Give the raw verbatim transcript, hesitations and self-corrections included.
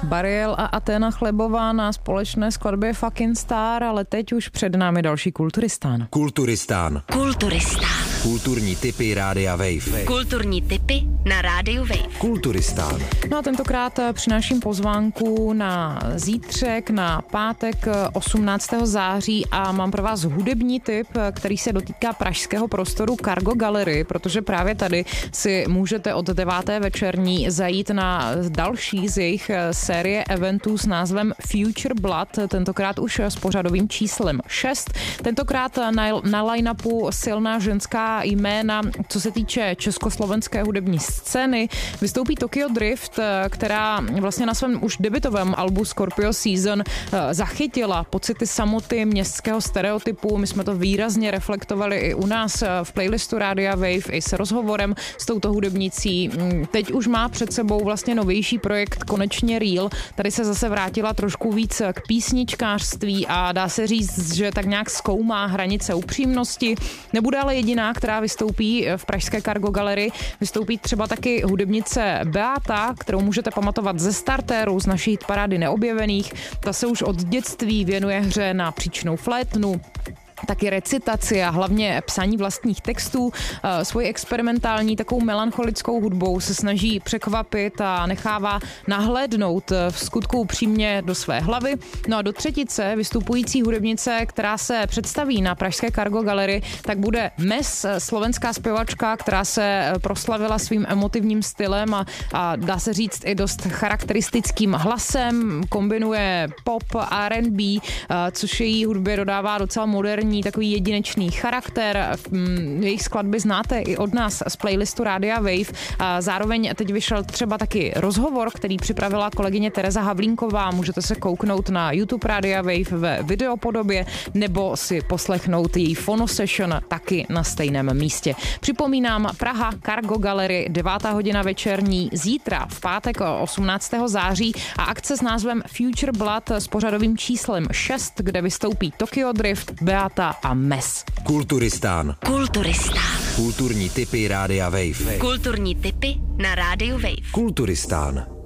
Bariel a Athena Chlebová na společné skladbě Fucking Star, ale teď už před námi další Kulturistán. Kulturistán. Kulturistán. Kulturní tipy Rádia Wave. Kulturní tipy na Rádiu Wave. Kulturistán. No a tentokrát přináším pozvánku na zítřek, na pátek osmnáctého září a mám pro vás hudební tip, který se dotýká pražského prostoru Cargo Gallery, protože právě tady si můžete od deváté večerní zajít na další z jejich série eventů s názvem Future Blood, tentokrát už s pořadovým číslem šest. Tentokrát na, na line-upu silná ženská jména, co se týče československé hudební scény. Vystoupí Tokyo Drift, která vlastně na svém už debutovém albu Scorpio Season zachytila pocity samoty, městského stereotypu. My jsme to výrazně reflektovali i u nás v playlistu Rádia Wave i s rozhovorem s touto hudebnicí. Teď už má před sebou vlastně novější projekt Konečně Real. Tady se zase vrátila trošku víc k písničkářství a dá se říct, že tak nějak zkoumá hranice upřímnosti. Nebude ale jediná, která vystoupí v pražské Cargo Gallery. Vystoupí třeba taky hudebnice Beata, kterou můžete pamatovat ze startéru, z naší hitparády Neobjevených. Ta se už od dětství věnuje hře na příčnou flétnu, taky recitaci a hlavně psaní vlastních textů. Svoji experimentální takovou melancholickou hudbou se snaží překvapit a nechává nahlédnout v skutku upřímně do své hlavy. No a do třetice vystupující hudebnice, která se představí na pražské Cargo Gallery, tak bude Mes, slovenská zpěvačka, která se proslavila svým emotivním stylem a, a dá se říct i dost charakteristickým hlasem, kombinuje pop a R and B, což její hudbě dodává docela moderní takový jedinečný charakter. Jejich skladby znáte i od nás z playlistu Rádia Wave. A zároveň teď vyšel třeba taky rozhovor, který připravila kolegyně Tereza Havlínková. Můžete se kouknout na YouTube Rádia Wave ve videopodobě nebo si poslechnout její fonosession taky na stejném místě. Připomínám, Praha, Cargo Gallery, devátá hodina večerní, zítra v pátek osmnáctého září a akce s názvem Future Blood s pořadovým číslem šest, kde vystoupí Tokyo Drift, Beata a Mes. Kulturistán. Kulturistán. Kulturní tipy Rádia Wave. Kulturní tipy na Rádiu Wave. Kulturistán.